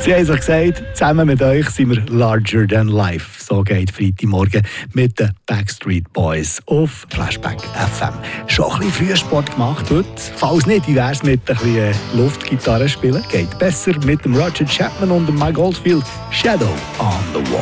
Sie haben sich gesagt, zusammen mit euch sind wir larger than life. So geht Freitagmorgen mit den Backstreet Boys auf Flashback FM. Schon ein bisschen Frühsport gemacht heute. Falls nicht, wie wär's mit ein bisschen Luftgitarre spielen? Geht besser mit dem Roger Chapman und dem Mike Oldfield. Shadow on the Wall.